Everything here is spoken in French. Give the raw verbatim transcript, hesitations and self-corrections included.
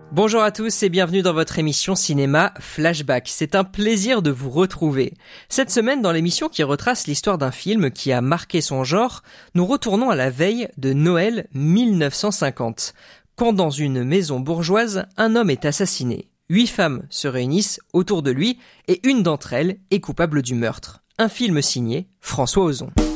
Bonjour à tous et bienvenue dans votre émission Cinéma Flashback. C'est un plaisir de vous retrouver. Cette semaine, dans l'émission qui retrace l'histoire d'un film qui a marqué son genre, nous retournons à la veille de Noël mille neuf cent cinquante, quand dans une maison bourgeoise, un homme est assassiné. Huit femmes se réunissent autour de lui et une d'entre elles est coupable du meurtre. Un film signé François Ozon.